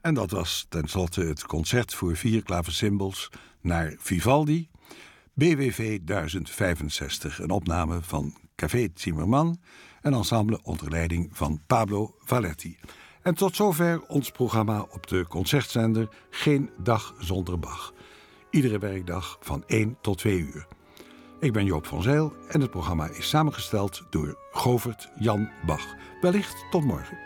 En dat was tenslotte het concert voor 4 klaversymbals naar Vivaldi, BWV 1065, een opname van Café Zimmermann, een ensemble onder leiding van Pablo Valletti. En tot zover ons programma op de concertzender Geen Dag Zonder Bach. Iedere werkdag van 1 tot 2 uur. Ik ben Joop van Zijl en het programma is samengesteld door Govert Jan Bach. Wellicht tot morgen.